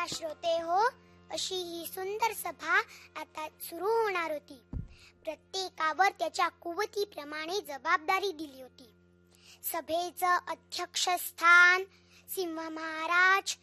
नमस्कार श्रोते हो, अशी ही सुंदर सभा आता सुरू होणार होती. प्रत्येकावर त्याच्या कुवतीप्रमाणे जबाबदारी दिली होती. सभेचं अध्यक्षस्थान सिंह महाराज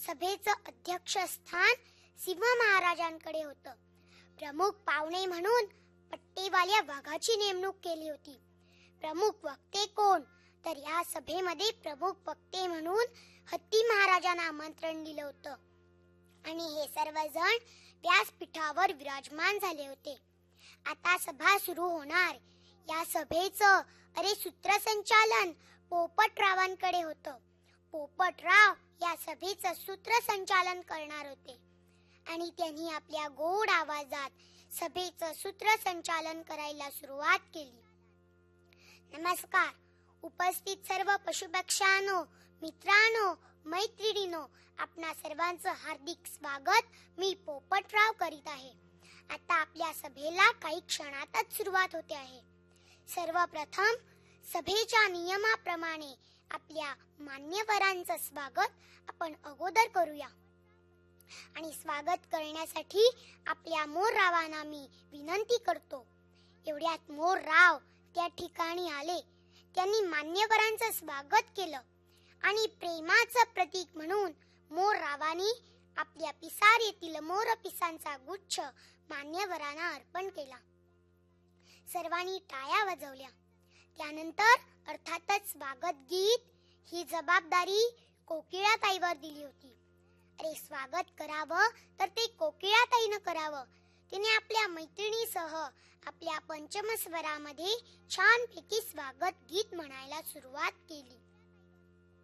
सिंह महाराजांकडे होतं. प्रमुख पाहुणे म्हणून पट्टेवाल्या वाघाची नेमणूक केली होती. प्रमुख वक्ते कोण? तर या सभेमध्ये प्रमुख वक्ते म्हणून हत्ती महाराजांना आमंत्रण दिलं होतं आणि हे सर्वजण व्यासपीठावर विराजमान झाले होते. आता सभा सुरू होणार. या सभेचं सूत्रसंचालन पोपटरावांकडे होतं. पोपटराव या सभेचं सूत्रसंचालन करणार होते आणि त्यांनी आपल्या गोड आवाजात सभेचं सूत्रसंचालन करायला सुरुवात केली. नमस्कार. उपस्थित सर्व पशुपक्ष्यांनो, मित्रांनो, मैत्रिणींनो, आपणा सर्वांचं हार्दिक स्वागत मी पोपटराव करीत आहे. आता आपल्या सभेला काही क्षणातच सुरुवात होते आहे. सर्वप्रथम सभेच्या नियमाप्रमाणे आपल्या मान्यवरांचं स्वागत आपण अगोदर करूया आणि स्वागत करण्यासाठी आपल्या मोररावांना मी विनंती करतो. एवढ्यात मोरराव त्या ठिकाणी आले. त्यांनी मान्यवरांचं स्वागत केलं आणि प्रेमाचं प्रतीक म्हणून मोररावांनी आपल्या पिसारेतील मोरपिसांचा गुच्छ मान्यवरांना अर्पण केला. सर्वांनी टाळ्या वाजवल्या. त्यानंतर अर्थातच स्वागत गीत ही जबाबदारी कोकिळाताईवर दिली होती. स्वागत करावं तर ते कोकिळाताईनं करावं. तिने आपल्या मैत्रिणीसह आपल्या पंचमस्वरामध्ये छानपैकी स्वागत गीत म्हणायला सुरुवात केली.